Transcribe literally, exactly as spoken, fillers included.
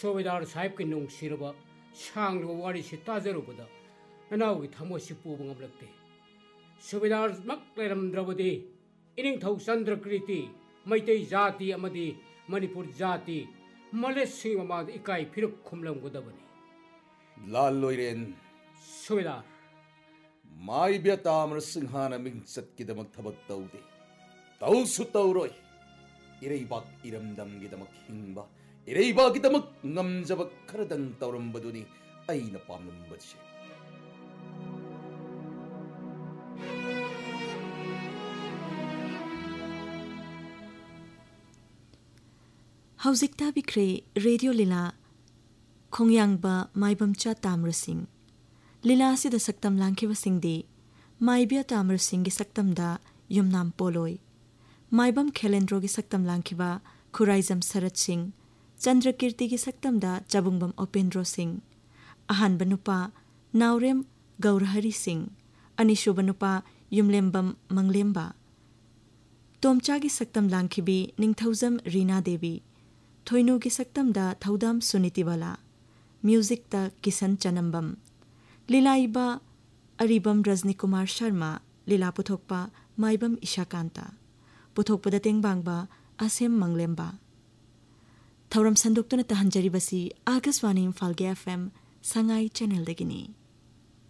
सुबेदार साहेब की नुंगसिरबा सांगलबा वारी से ताजरुबदा ननावगी थमोसी पुबा ngamlakte सुबेदार मक लेरमद्रबदी इनिंगथौ चंद्रकृति मैतै जाति अमदी मणिपुर जाति मलेसिंग ममाद इकाई फिरुक खुमलमगदबनी लाल लोइरेन सुबेदार माइब्या तामर सिंहाना मिंगसत किदमक थबक तौदे तौसु तौरोय इरेबाक इरमदमगिदमक हिंबा इरेबागिदमक ngamjaba खरदंग तौरमबदुनी अइना पामलमबसे हौजिकता बिख्रे रेडियो लीला खोंयांगबा माइबमचा ताम्रसिंग लीला सिद सक्तम लांखिबसिंगदी माइबिया ताम्रसिंगी सक्तमदा युमनाम पोलोय माइबम खेलेंद्रोगी सक्तम लांखिबा खुराइजम शरद सिंह चंद्रकीर्तिगी सक्तमदा चबुंगबम उपेंद्रो सिंह अहानबा नुपा नावरेम गौरहरी सिंह अनिशुबा नुपा युमलेम्बम मंगलेम्बा तोमचागी सक्तम लांखिबी निंगथौजम रीना देवी थोइनुगी सक्तमदा थौदाम सुनीतिवाला म्यूजिक ता किशन चनम्बम लीलाइबा अरिबम रजनी कुमार शर्मा लीला पुथोकपा माइबम इशाकांता पुथोकपदा तेंगबांगबा असेम मंगलेम्बा थौरम संदोक्तुना तहंजरिबसी आकाशवाणी इम्फालगे एफएम संगाई चैनल दगिनी।